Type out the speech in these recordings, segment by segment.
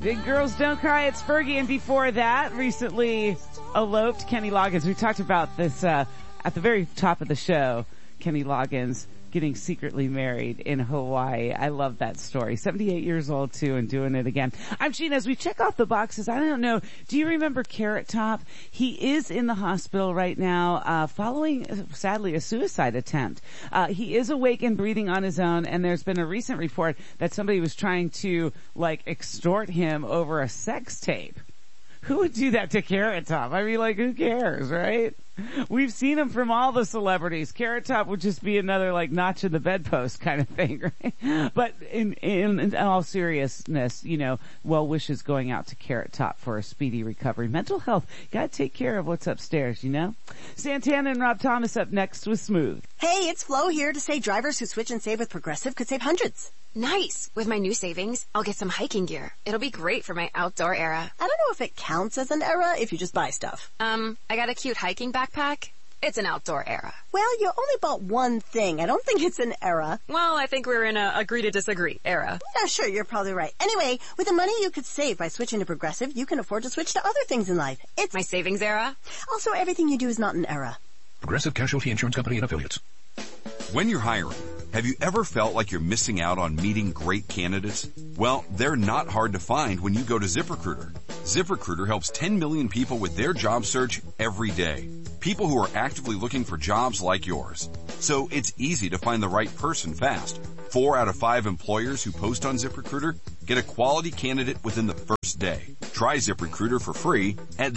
Big Girls Don't Cry, it's Fergie, and before that, recently eloped Kenny Loggins. We talked about this at the very top of the show, Kenny Loggins getting secretly married in Hawaii. I love that story. 78 years old too and doing it again. I'm Gina. As we check off the boxes, I don't know, do you remember Carrot Top? He is in the hospital right now, following, sadly, a suicide attempt. He is awake and breathing on his own, and there's been a recent report that somebody was trying to, extort him over a sex tape. Who would do that to Carrot Top? I mean, who cares, right? We've seen him from all the celebrities. Carrot Top would just be another, notch in the bedpost kind of thing, right? But in all seriousness, well wishes going out to Carrot Top for a speedy recovery. Mental health, gotta take care of what's upstairs, Santana and Rob Thomas up next with Smooth. Hey, it's Flo here to say drivers who switch and save with Progressive could save hundreds. Nice! With my new savings, I'll get some hiking gear. It'll be great for my outdoor era. I don't know if it counts as an era if you just buy stuff. I got a cute hiking backpack. It's an outdoor era. Well, you only bought one thing. I don't think it's an era. Well, I think we're in a agree to disagree era. Yeah, sure, you're probably right. Anyway, with the money you could save by switching to Progressive, you can afford to switch to other things in life. It's my savings era. Also, everything you do is not an era. Progressive Casualty Insurance Company and Affiliates. When you're hiring, have you ever felt like you're missing out on meeting great candidates? Well, they're not hard to find when you go to ZipRecruiter. ZipRecruiter helps 10 million people with their job search every day. People who are actively looking for jobs like yours. So it's easy to find the right person fast. 4 out of 5 employers who post on ZipRecruiter get a quality candidate within the first day. Try ZipRecruiter for free at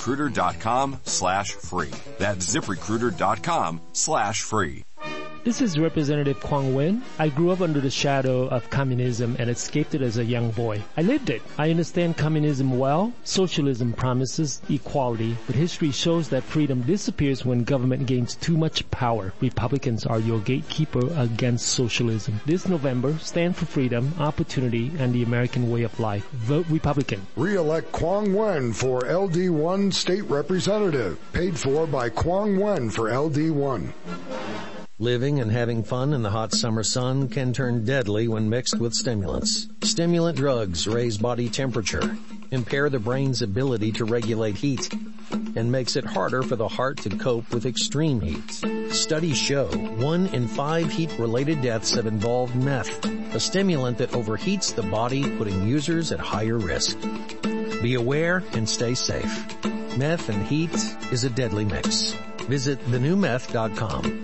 ZipRecruiter.com/free. That's ZipRecruiter.com/free. This is Representative Quang Nguyen. I grew up under the shadow of communism and escaped it as a young boy. I lived it. I understand communism well. Socialism promises equality, but history shows that freedom disappears when government gains too much power. Republicans are your gatekeeper against socialism. This November, stand for freedom, opportunity, and the American way of life. Vote Republican. Re-elect Quang Nguyen for LD1 State Representative. Paid for by Quang Nguyen for LD1. Living and having fun in the hot summer sun can turn deadly when mixed with stimulants. Stimulant drugs raise body temperature, impair the brain's ability to regulate heat, and makes it harder for the heart to cope with extreme heat. Studies show 1 in 5 heat-related deaths have involved meth, a stimulant that overheats the body, putting users at higher risk. Be aware and stay safe. Meth and heat is a deadly mix. Visit thenewmeth.com.